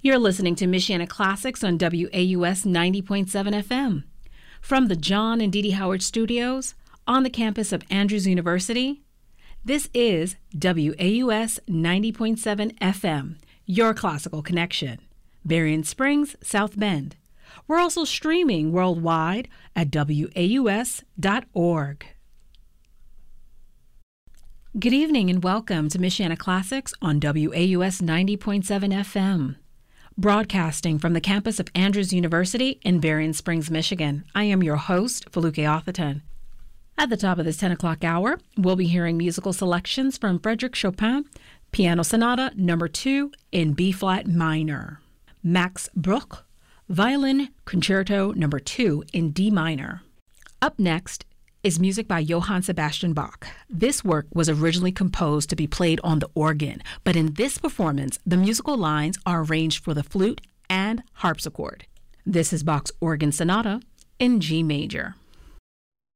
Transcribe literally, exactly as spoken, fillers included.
You're listening to Michiana Classics on W A U S ninety point seven F M. From the John and Dee Dee Howard Studios on the campus of Andrews University, this is W A U S ninety point seven F M, your classical connection. Berrien Springs, South Bend. We're also streaming worldwide at W A U S dot org. Good evening and welcome to Michiana Classics on W A U S ninety point seven F M. Broadcasting from the campus of Andrews University in Berrien Springs, Michigan, I am your host, Feluke Atherton. At the top of this ten o'clock hour, we'll be hearing musical selections from Frédéric Chopin, Piano Sonata Number two in B-flat minor. Max Bruch, Violin Concerto Number two in D minor. Up next is music by Johann Sebastian Bach. This work was originally composed to be played on the organ, but in this performance, the musical lines are arranged for the flute and harpsichord. This is Bach's Organ Sonata in G major.